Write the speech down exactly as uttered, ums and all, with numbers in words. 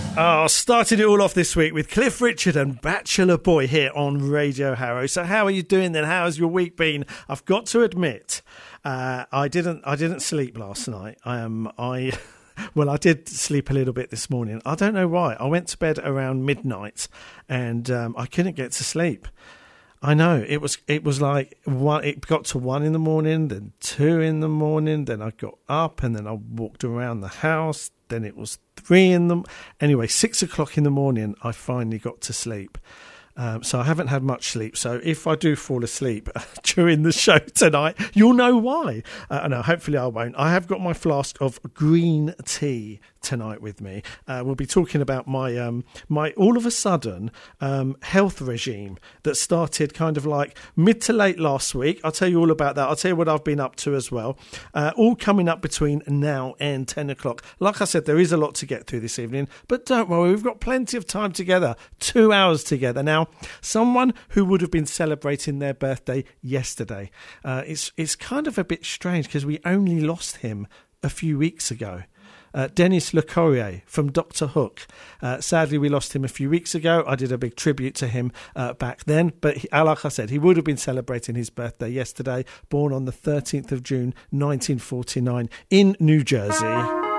Oh, started it all off this week with Cliff Richard and Bachelor Boy here on Radio Harrow. So how are you doing then? How has your week been? I've got to admit, uh, I didn't I didn't sleep last night. Um, I... Well, I did sleep a little bit this morning. I don't know why. I went to bed around midnight and um, I couldn't get to sleep. I know it was. It was like one. It got to one in the morning, then two in the morning. Then I got up and then I walked around the house. Then it was three in the. Anyway, six o'clock in the morning, I finally got to sleep. Um, so I haven't had much sleep. So if I do fall asleep during the show tonight, you'll know why. Uh, no, hopefully I won't. I have got my flask of green tea tonight with me. Uh, we'll be talking about my um, my all of a sudden um, health regime that started kind of like mid to late last week. I'll tell you all about that. I'll tell you what I've been up to as well. Uh, all coming up between now and ten o'clock. Like I said, there is a lot to get through this evening, but don't worry, we've got plenty of time together. Two hours together. Now, someone who would have been celebrating their birthday yesterday. Uh, it's it's kind of a bit strange because we only lost him a few weeks ago. Uh, Denis Le Corrier from Doctor Hook. Uh, sadly, we lost him a few weeks ago. I did a big tribute to him uh, back then. But he, like I said, he would have been celebrating his birthday yesterday, born on the thirteenth of June, nineteen forty-nine in New Jersey.